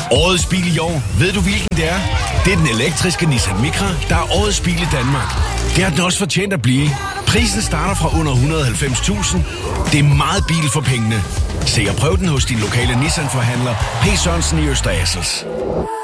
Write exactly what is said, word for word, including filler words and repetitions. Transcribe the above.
Årets bil i år, ved du hvilken det er? Det er den elektriske Nissan Micra, der er årets bil i Danmark. Det har den også fortjent at blive. Prisen starter fra under et hundrede og halvfems tusind. Det er meget bil for pengene. Se og prøv den hos din lokale Nissan-forhandler, P. Sørensen i Øster Assels.